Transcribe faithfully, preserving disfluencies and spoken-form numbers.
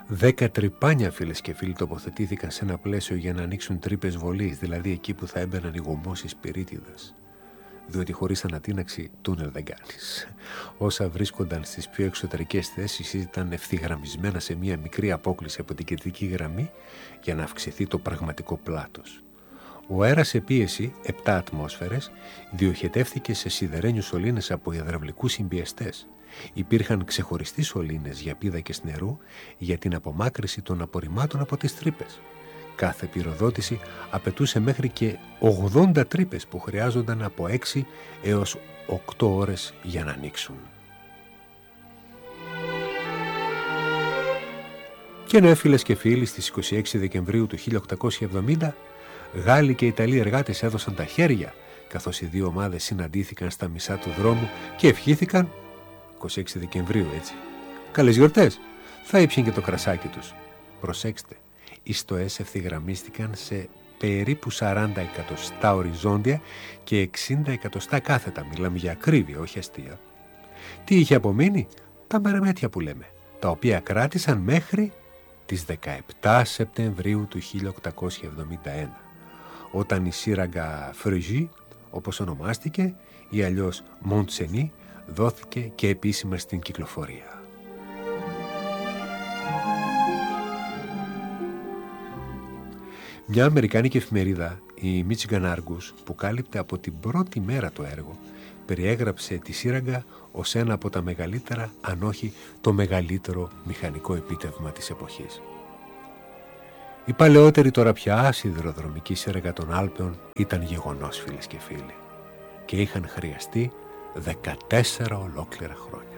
Δέκα τρυπάνια, φίλες και φίλοι, τοποθετήθηκαν σε ένα πλαίσιο για να ανοίξουν τρύπες βολής, δηλαδή εκεί που θα έμπαιναν οι γομώσεις πυρίτιδας. Διότι χωρίς ανατείναξη τούνελ δεν κάνεις. Όσα βρίσκονταν στις πιο εξωτερικές θέσεις ήταν ευθυγραμμισμένα σε μια μικρή απόκλιση από την κεντρική γραμμή για να αυξηθεί το πραγματικό πλάτος. Ο αέρας σε πίεση, επτά ατμόσφαιρες, διοχετεύθηκε σε σιδερένιους σωλήνες από υδραυλικούς συμπιεστές. Υπήρχαν ξεχωριστοί σωλήνες για πίδακες νερού για την απομάκρυση των απορριμμάτων από τις τρύπες. Κάθε πυροδότηση απαιτούσε μέχρι και ογδόντα τρύπες που χρειάζονταν από έξι έως οκτώ ώρες για να ανοίξουν. Και ναι, φίλες και φίλοι, στις είκοσι έξι Δεκεμβρίου του χίλια οκτακόσια εβδομήντα, Γάλλοι και Ιταλοί εργάτες έδωσαν τα χέρια, καθώς οι δύο ομάδες συναντήθηκαν στα μισά του δρόμου και ευχήθηκαν, είκοσι έξι Δεκεμβρίου έτσι, καλές γιορτές, θα ήπιαν και το κρασάκι τους. Προσέξτε, οι στοές ευθυγραμμίστηκαν σε περίπου σαράντα εκατοστά οριζόντια και εξήντα εκατοστά κάθετα. Μιλάμε για ακρίβεια, όχι αστεία. Τι είχε απομείνει? Τα μερεμέτια που λέμε, τα οποία κράτησαν μέχρι τις δεκαεπτά Σεπτεμβρίου του χίλια οκτακόσια εβδομήντα ένα, όταν η σύραγγα Φρεζί, όπως ονομάστηκε, ή αλλιώς Μοντσενί, δόθηκε και επίσημα στην κυκλοφορία. Μια αμερικάνικη εφημερίδα, η Michigan Argus, που κάλυπτε από την πρώτη μέρα το έργο, περιέγραψε τη σύραγγα ως ένα από τα μεγαλύτερα, αν όχι το μεγαλύτερο μηχανικό επίτευγμα της εποχής. Η παλαιότερη τώρα πια σιδηροδρομική σύραγγα των Άλπαιων ήταν γεγονός, φίλες και φίλοι, και είχαν χρειαστεί δεκατέσσερα ολόκληρα χρόνια.